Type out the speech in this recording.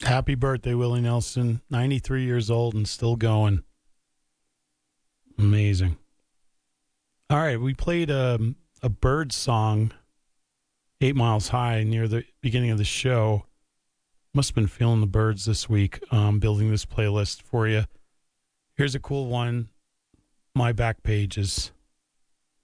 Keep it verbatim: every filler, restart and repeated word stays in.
Happy birthday, Willie Nelson. ninety-three years old and still going. Amazing. All right, we played a, a bird song, Eight Miles High, near the beginning of the show. Must have been feeling the birds this week, um, building this playlist for you. Here's a cool one. My Back Pages.